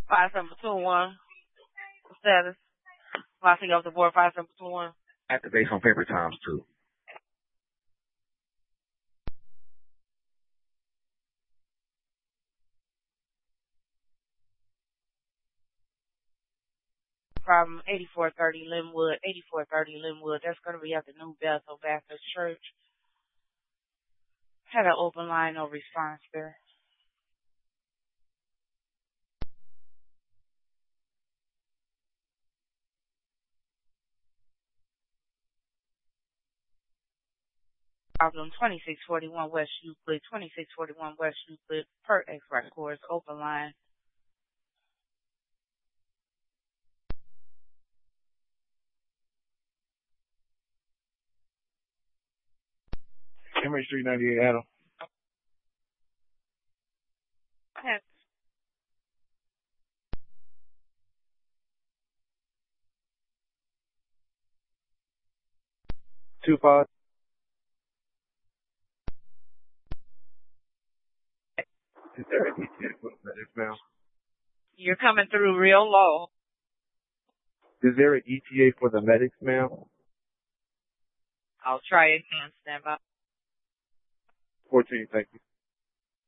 5721. Status. Locking up the board 5721. Activate on paper times 2. From 8430 Linwood, 8430 Linwood. That's going to be at the New Bethel Baptist Church. Had an open line, no response there. Problem 2641 West Euclid, 2641 West Euclid, per X records, open line. MH 398 Adam. Yes. 25. Is there an ETA for the medics, ma'am? You're coming through real low. Is there an ETA for the medics, ma'am? I'll try again. Stand by. 14, thank you.